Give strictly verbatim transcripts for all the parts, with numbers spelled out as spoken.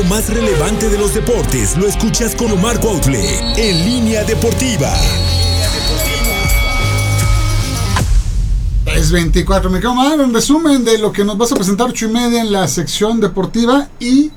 más relevante de los deportes lo escuchas con Omar Cuautle en Línea Deportiva. Es veinticuatro, me quedo mal. En resumen de lo que nos vas a presentar, ocho y media en la sección deportiva y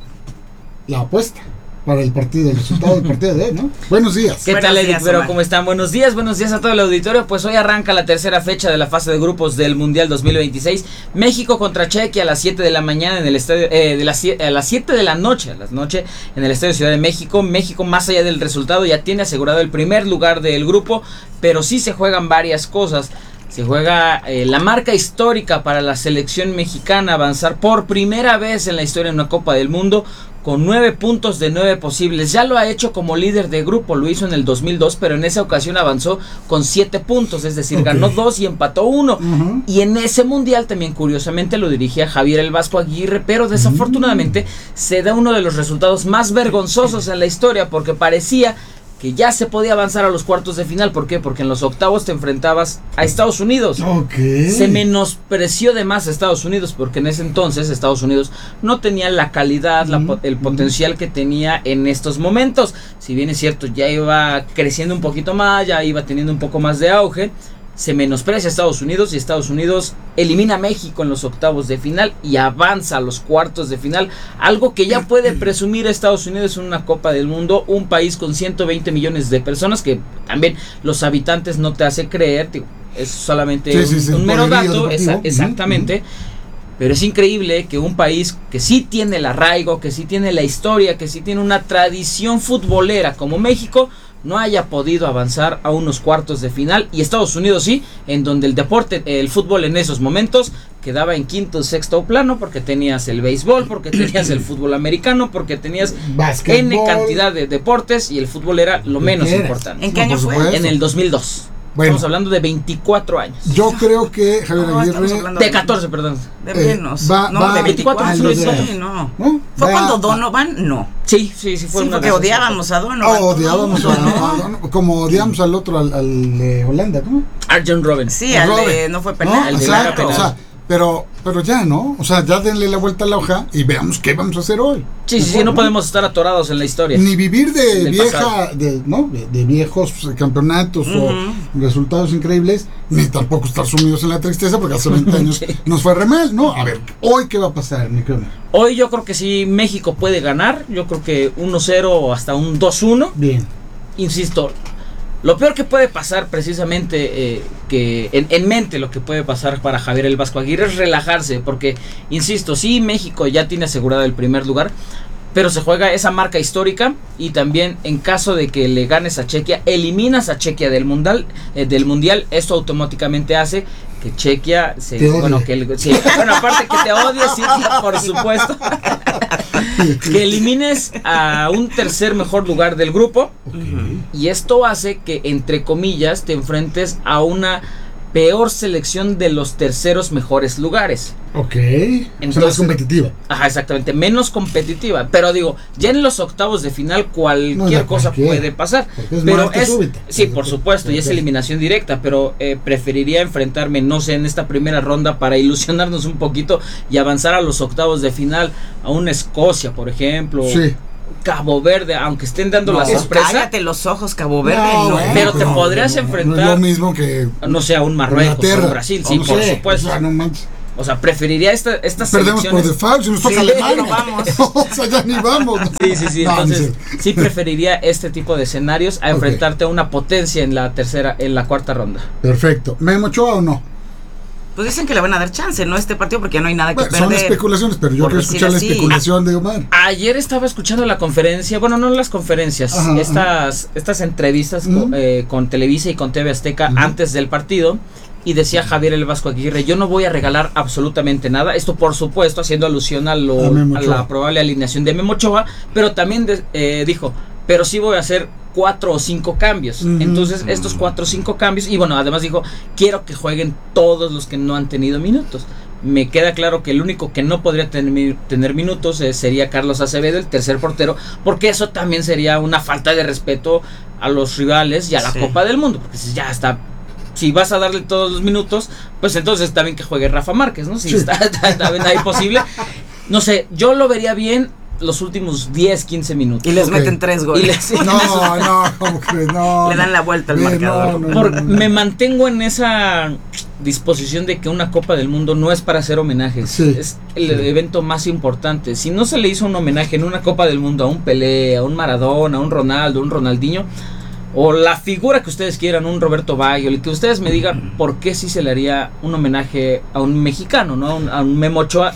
la apuesta para el partido, el resultado del partido de hoy, ¿no? Buenos días. ¿Qué tal, Eric? Pero ¿cómo están? Buenos días, buenos días a todo el auditorio. Pues hoy arranca la tercera fecha de la fase de grupos del Mundial dos mil veintiséis. México contra Chequia a las siete de la mañana en el estadio, eh, de las, a las siete de la noche, a las noche en el estadio Ciudad de México. México, más allá del resultado, ya tiene asegurado el primer lugar del grupo, pero sí se juegan varias cosas. Se juega eh, la marca histórica para la selección mexicana, avanzar por primera vez en la historia en una Copa del Mundo con nueve puntos de nueve posibles. Ya lo ha hecho como líder de grupo, lo hizo en el dos mil dos, pero en esa ocasión avanzó con siete puntos, es decir, okay. ganó dos y empató uno. Uh-huh. Y en ese mundial también, curiosamente, lo dirigía Javier el Vasco Aguirre, pero desafortunadamente uh-huh. se da uno de los resultados más vergonzosos en la historia, porque parecía que ya se podía avanzar a los cuartos de final. ¿Por qué? Porque en los octavos te enfrentabas a Estados Unidos. Okay. Se menospreció de más a Estados Unidos, porque en ese entonces Estados Unidos no tenía la calidad, mm-hmm. la, el potencial que tenía en estos momentos. Si bien es cierto, ya iba creciendo un poquito más, ya iba teniendo un poco más de auge. Se menosprecia a Estados Unidos y Estados Unidos elimina a México en los octavos de final y avanza a los cuartos de final, algo que ya puede presumir Estados Unidos en una Copa del Mundo, un país con ciento veinte millones de personas, que también los habitantes no te hace creer, tío, es solamente sí, un, sí, sí, un mero dato, esa, exactamente. Uh-huh. Pero es increíble que un país que sí tiene el arraigo, que sí tiene la historia, que sí tiene una tradición futbolera como México, no haya podido avanzar a unos cuartos de final, y Estados Unidos sí, en donde el deporte, el fútbol en esos momentos quedaba en quinto o sexto plano, porque tenías el béisbol, porque tenías el fútbol americano, porque tenías N cantidad de deportes, y el fútbol era lo menos importante. ¿En qué año fue? En el dos mil dos. Bueno, estamos hablando de veinticuatro años. Yo creo que Javier no, Aguirre de catorce, perdón. De menos. Eh, va, no, va de veinticuatro. Sí, no. ¿No? ¿Fue va, cuando Donovan? No. Sí, sí, sí fue sí, una porque odiábamos a Donovan. Oh, odiábamos a Donovan, como odiamos al otro, al, al de Holanda, ¿cómo? Arjen Robben. Sí, al Robben. de no fue penal. ¿No? El Exacto, de o sea, pero, pero ya, ¿no? O sea, ya denle la vuelta a la hoja y veamos qué vamos a hacer hoy. Sí, sí, sí, no, no podemos estar atorados en la historia. Ni vivir de vieja, de, ¿no? De, de viejos campeonatos uh-huh. o resultados increíbles, ni tampoco estar sumidos en la tristeza, porque hace veinte años sí. nos fue re mal, ¿no? A ver, ¿hoy qué va a pasar, mi querido? Hoy yo creo que sí, México puede ganar. Yo creo que uno cero o hasta un dos uno. Bien. Insisto, lo peor que puede pasar precisamente, eh, que en, en mente lo que puede pasar para Javier el Vasco Aguirre es relajarse, porque, insisto, sí, México ya tiene asegurado el primer lugar, pero se juega esa marca histórica, y también en caso de que le ganes a Chequia, eliminas a Chequia del mundial, eh, del mundial, esto automáticamente hace que Chequia se, bueno, que el, sí, bueno, aparte que te odie, sí, por supuesto, que elimines a un tercer mejor lugar del grupo, okay. y esto hace que, entre comillas, te enfrentes a una peor selección de los terceros mejores lugares. Ok. Entonces, más competitiva. Ajá, exactamente, menos competitiva. Pero digo, ya en los octavos de final cualquier no, cosa cualquier. puede pasar. Es pero es, súbita. sí, por supuesto, y es eliminación directa. Pero eh, preferiría enfrentarme, no sé, en esta primera ronda para ilusionarnos un poquito y avanzar a los octavos de final, a una Escocia, por ejemplo. Sí. Cabo Verde, aunque estén dando no, la sorpresa. Cállate los ojos, Cabo Verde. No, no, pero te no, podrías no, enfrentar. No es lo mismo que. No sé, a un Marruecos o un Brasil, sí, no por sé, supuesto. O sea, no manches. O sea, preferiría esta, estas Perdemos selecciones. por default, si nos toca sí, Alemania. No vamos. O sea, ya ni vamos. Sí, sí, sí. No, Entonces, no sí preferiría este tipo de escenarios a enfrentarte okay. a una potencia en la tercera, en la cuarta ronda. Perfecto. ¿Memo Ochoa o no? Pues dicen que le van a dar chance, ¿no? Este partido, porque ya no hay nada que bueno, perder. Son especulaciones, pero yo quiero escuchar la especulación de Omar. Ayer estaba escuchando la conferencia, bueno, no las conferencias, ajá, estas, ajá. estas entrevistas uh-huh. con, eh, con Televisa y con T V Azteca uh-huh. antes del partido. Y decía Javier el Vasco Aguirre, yo no voy a regalar absolutamente nada. Esto, por supuesto, haciendo alusión a, lo, a, a la probable alineación de Memo Ochoa. Pero también de, eh, dijo, pero sí voy a hacer cuatro o cinco cambios. Uh-huh. Entonces, estos cuatro o cinco cambios. Y bueno, además dijo, quiero que jueguen todos los que no han tenido minutos. Me queda claro que el único que no podría tener, tener minutos eh, sería Carlos Acevedo, el tercer portero. Porque eso también sería una falta de respeto a los rivales y a la sí. Copa del Mundo. Porque ya está... Si vas a darle todos los minutos, pues entonces también que juegue Rafa Márquez, ¿no? Si sí. está, está, está bien ahí posible. No sé, yo lo vería bien. los últimos diez, quince minutos. Y les Okay. meten tres goles. Y les- No, no, ¿cómo crees? No. Le dan la vuelta al Eh, marcador. no, no, Por- no, no. me mantengo en esa disposición de que una Copa del Mundo no es para hacer homenajes, Sí, es el sí. evento más importante. Si no se le hizo un homenaje en una Copa del Mundo a un Pelé, a un Maradona, a un Ronaldo, a un Ronaldinho, o la figura que ustedes quieran, un Roberto Baggio, el que ustedes me digan por qué sí se le haría un homenaje a un mexicano, ¿no? A un, a un Memo Ochoa,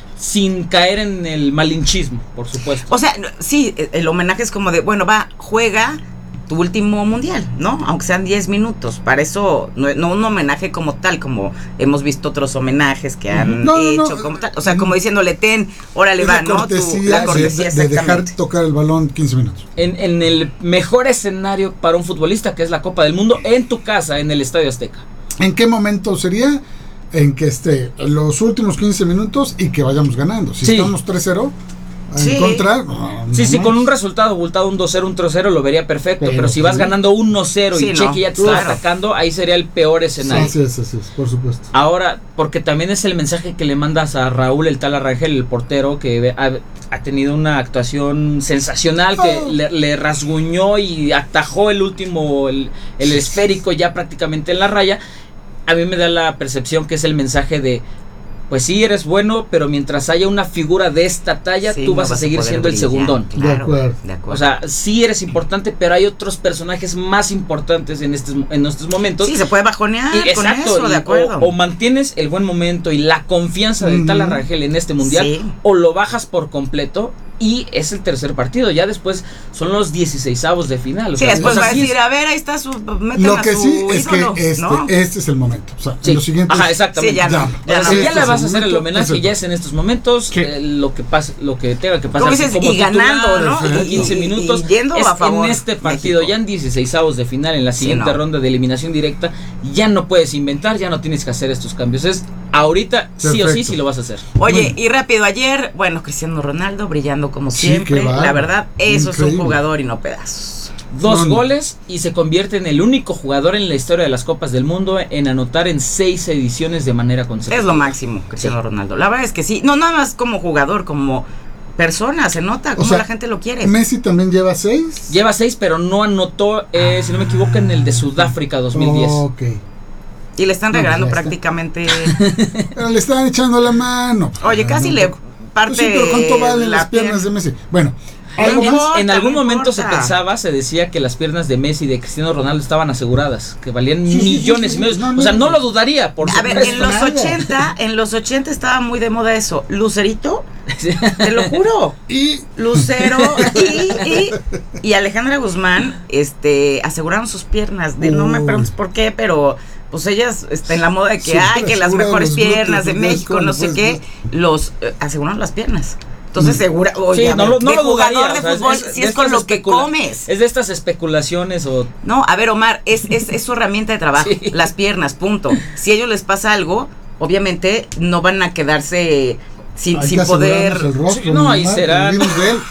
sin caer en el malinchismo, por supuesto. O sea, no, sí, el homenaje es como de, bueno, va, juega tu último mundial, ¿no? Aunque sean diez minutos. Para eso, no, no un homenaje como tal, como hemos visto otros homenajes que han No, no, hecho, no. como tal. O sea, como diciéndole, ten, órale, Es va, la ¿no? Tu- cortesía, la de- cortesía, de, de dejar exactamente. tocar el balón quince minutos. En, en el mejor escenario para un futbolista, que es la Copa del Mundo, en tu casa, en el Estadio Azteca. ¿En qué momento sería? En que esté los últimos quince minutos y que vayamos ganando. Si Sí. estamos tres cero en Sí. contra, no, Sí, no sí, más. con un resultado abultado, un dos cero, un tres cero, lo vería perfecto. Pero, Pero si vas sí. ganando uno cero Sí, y no, Cheque ya te está claro. atacando, ahí sería el peor escenario. Sí, sí, sí, sí, por supuesto. Ahora, porque también es el mensaje que le mandas a Raúl, el tal Arrangel, el portero, que ha, ha tenido una actuación sensacional, que Oh. le, le rasguñó y atajó el último, el, el esférico ya prácticamente en la raya. A mí me da la percepción que es el mensaje de, pues sí, eres bueno, pero mientras haya una figura de esta talla, Sí, tú no vas a seguir poder siendo el brillar, segundón. De Claro, acuerdo. de acuerdo. O sea, sí eres importante, pero hay otros personajes más importantes en estos, en estos momentos. sí, se puede bajonear Y, con exacto, eso, y de acuerdo. O, o mantienes el buen momento y la confianza del Ujú. tal Arrangel en este mundial, Sí. o lo bajas por completo y es el tercer partido. Ya después son los dieciseisavos de final. O Sí, sea, después o sea, va a sí decir, es- a ver, ahí está su, meten Lo a que su sí es que ídolo, este, ¿no? este es el momento. O sea, Sí. en los siguientes. Ajá, exactamente. Sí, ya no, O sea, ya si no. ya Este le es vas a hacer el momento, homenaje, perfecto. ya es en estos momentos. Sí. eh, lo que pase, lo que tenga que pasar. Como dices, como y ganando, titular, ¿no? en Y- quince y- minutos. y yendo es a favor en este partido, México. ya en dieciseisavos de final, en la Sí, siguiente no. ronda de eliminación directa, ya no puedes inventar, ya no tienes que hacer estos cambios. Es ahorita, sí o sí, Perfecto. sí lo vas a hacer. Oye, Bueno. y rápido, ayer, bueno, Cristiano Ronaldo brillando como Sí, siempre. qué bárbaro. La verdad, eso es un Increíble. jugador y no pedazos. Dos No, no. goles y se convierte en el único jugador en la historia de las Copas del Mundo en anotar en seis ediciones de manera consecutiva. Es lo máximo, Cristiano Sí. Ronaldo. La verdad es que sí. No nada más como jugador, como persona, se nota O cómo sea, la gente lo quiere. Messi también lleva seis. Lleva seis, pero no anotó, eh, si no me equivoco, en el de Sudáfrica dos mil diez. Ok. Y le están No, regalando pues ya está. prácticamente. Pero le estaban echando la mano. Oye, casi No, le no. parte. Pues sí, pero ¿cuánto valen la las piernas pierna? de Messi? Bueno, En, algo en- más. importa, en algún no momento se importa. pensaba, se decía que las piernas de Messi y de Cristiano Ronaldo estaban aseguradas, que valían Sí, sí, millones sí, y medios. no, no, o sea, no no. lo dudaría, por A ver, supuesto. en los nada. ochenta, en los ochenta estaba muy de moda eso. Lucerito, te lo juro. Y Lucero y, y, y Alejandra Guzmán este aseguraron sus piernas. De, no me Uy. preguntes por qué, pero pues ellas está en la moda de que Sí, ay, que las aseguran mejores los piernas glúteos, de porque es México, como, no sé pues, qué, los eh, aseguraron las piernas. Entonces, Mm. segura, oye, Sí, a no ver, lo, no de lo dudaría. jugador de o sea, fútbol, es- si de es con estas lo que especula- comes. Es de estas especulaciones o... No, a ver, Omar, es, es, es su herramienta de trabajo, Sí. las piernas, punto. Si a ellos les pasa algo, obviamente no van a quedarse sin, hay sin que poder. asegurarnos el rostro, Sí, no, mi ahí mamá, será. el virus de él.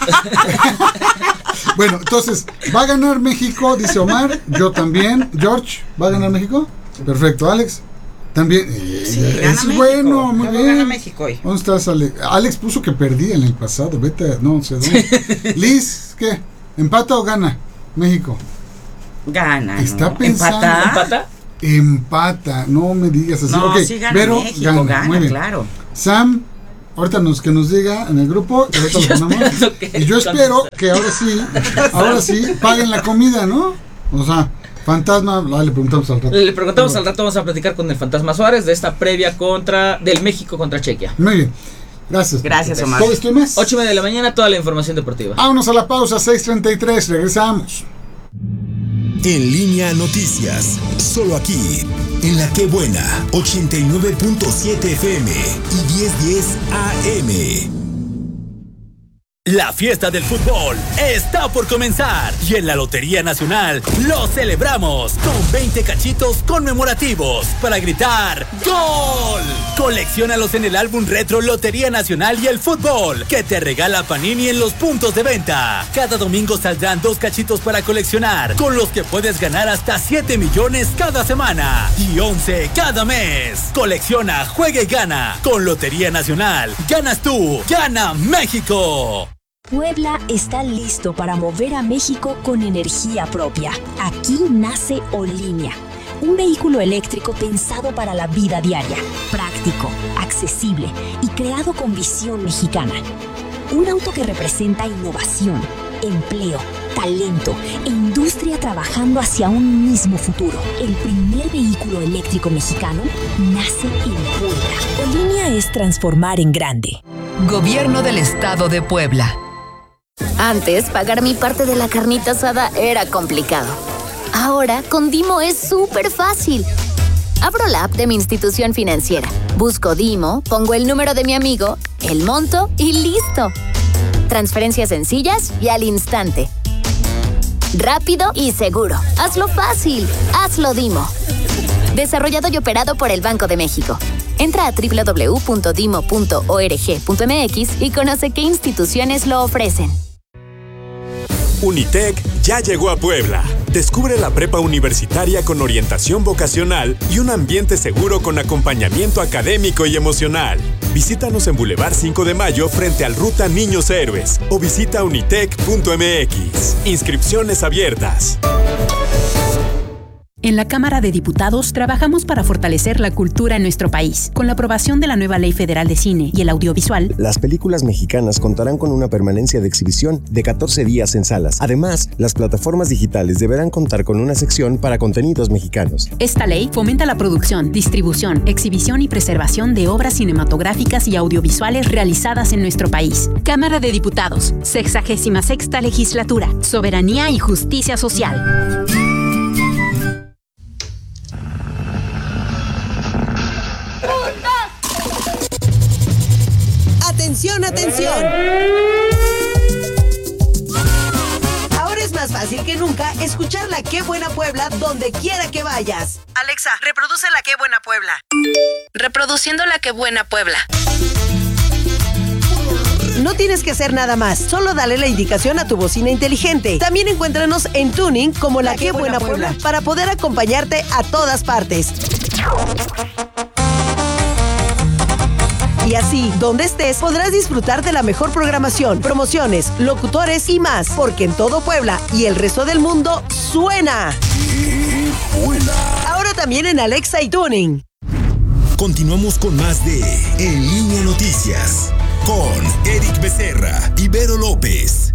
Bueno, entonces, ¿va a ganar México? Dice Omar. Yo también. George, ¿va a ganar México? Perfecto. Alex, también. Eh, Sí, eso gana es México. bueno, muy Luego bien. gana México hoy. ¿Dónde estás, Alex? Alex puso que perdí en el pasado. Vete, a- no sé dónde. Liz, ¿qué? ¿Empata o gana México? Gana. Está ¿no? pensando- ¿Empata? ¿Empata? Empata, no me digas así. No, Ok, sí gana Vero México, gana, gana, muy bien. claro. Sam, ahorita nos, que nos diga en el grupo, y ahorita lo Yo ponemos. espero que- Y yo espero que ahora sí, ahora sí, paguen la comida, ¿no? O sea, fantasma, ah, le preguntamos al rato. Le preguntamos al rato, vamos a platicar con el Fantasma Suárez de esta previa contra del México contra Chequia. Muy bien, gracias. Gracias, Omar. ¿Todo esto y más? ocho y media de la mañana, toda la información deportiva. Vámonos a la pausa, seis treinta y tres, regresamos. En línea noticias, solo aquí, en La Que Buena, ochenta y nueve punto siete F M y diez diez A M. La fiesta del fútbol está por comenzar y en la Lotería Nacional lo celebramos con veinte cachitos conmemorativos para gritar ¡Gol! Colecciónalos en el álbum retro Lotería Nacional y el fútbol que te regala Panini en los puntos de venta. Cada domingo saldrán dos cachitos para coleccionar, con los que puedes ganar hasta siete millones cada semana y once cada mes. Colecciona, juega y gana. Con Lotería Nacional, ganas tú, gana México. Puebla está listo para mover a México con energía propia. Aquí nace Olínea, un vehículo eléctrico pensado para la vida diaria, práctico, accesible y creado con visión mexicana. Un auto que representa innovación, empleo, talento e industria trabajando hacia un mismo futuro. El primer vehículo eléctrico mexicano nace en Puebla. Olínea es transformar en grande. Gobierno del Estado de Puebla. Antes, pagar mi parte de la carnita asada era complicado. Ahora, con Dimo es súper fácil. Abro la app de mi institución financiera, busco Dimo, pongo el número de mi amigo, el monto y listo. Transferencias sencillas y al instante. Rápido y seguro. Hazlo fácil. Hazlo Dimo. Desarrollado y operado por el Banco de México. Entra a doble u doble u doble u punto dimo punto org punto m x y conoce qué instituciones lo ofrecen. Unitec ya llegó a Puebla. Descubre la prepa universitaria con orientación vocacional y un ambiente seguro con acompañamiento académico y emocional. Visítanos en Boulevard cinco de Mayo frente al Ruta Niños Héroes o visita unitec punto m x. Inscripciones abiertas. En la Cámara de Diputados trabajamos para fortalecer la cultura en nuestro país. Con la aprobación de la nueva Ley Federal de Cine y el Audiovisual, las películas mexicanas contarán con una permanencia de exhibición de catorce días en salas. Además, las plataformas digitales deberán contar con una sección para contenidos mexicanos. Esta ley fomenta la producción, distribución, exhibición y preservación de obras cinematográficas y audiovisuales realizadas en nuestro país. Cámara de Diputados, sexagésima sexta Legislatura, Soberanía y Justicia Social. ¡Atención, atención! Ahora es más fácil que nunca escuchar la Qué Buena Puebla donde quiera que vayas. Alexa, reproduce la Qué Buena Puebla. Reproduciendo la Qué Buena Puebla. No tienes que hacer nada más, solo dale la indicación a tu bocina inteligente. También encuéntranos en Tuning como la, la Qué Buena, Buena Puebla, Puebla para poder acompañarte a todas partes. Y así, donde estés, podrás disfrutar de la mejor programación, promociones, locutores y más, porque en todo Puebla y el resto del mundo suena. Ahora también en Alexa y Tuning. Continuamos con más de En Línea Noticias con Eric Becerra y Vero López.